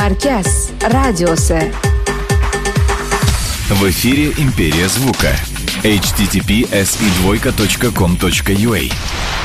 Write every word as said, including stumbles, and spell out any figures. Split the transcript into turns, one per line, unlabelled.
Маркез, Радиосе.
В эфире «Империя звука». эйч ти ти пи эс и двойка точка ком точка ю а.